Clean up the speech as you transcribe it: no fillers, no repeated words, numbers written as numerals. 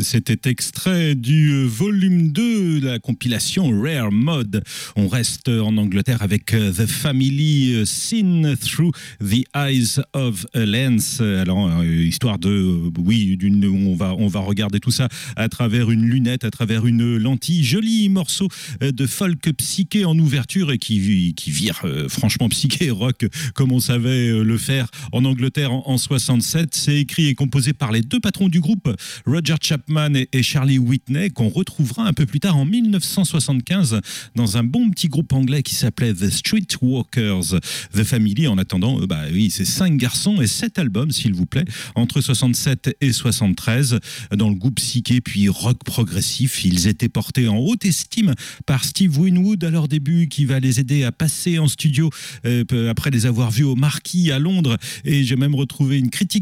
C'était extrait du volume 2 de la compilation Rare Mode. On reste en Angleterre avec The Family, Seen Through the Eyes of a Lens. Alors, histoire de, on va regarder tout ça à travers une lunette, à travers une lentille. Joli morceau de folk psyché en ouverture et qui vire franchement psyché rock comme on savait le faire en Angleterre en 67. C'est écrit et composé par les deux patrons du groupe, Roger Chapman et Charlie Whitney, qu'on retrouvera un peu plus tard en 1975 dans un bon petit groupe anglais qui s'appelait The Streetwalkers. The Family, en attendant, c'est 5 garçons et 7 albums, s'il vous plaît, entre 67 et 73, dans le groupe psyché puis rock progressif. Ils étaient portés en haute estime par Steve Winwood à leur début, qui va les aider à passer en studio après les avoir vus au Marquis à Londres. Et j'ai même retrouvé une critique